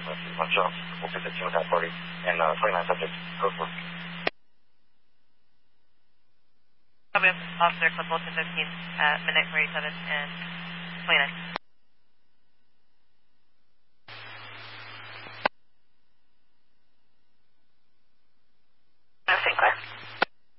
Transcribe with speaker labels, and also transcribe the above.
Speaker 1: Montreal. We'll visit you with that party. And 29 subjects. Go for it.
Speaker 2: Officer Clip Bolton 15, minute 47 and 29.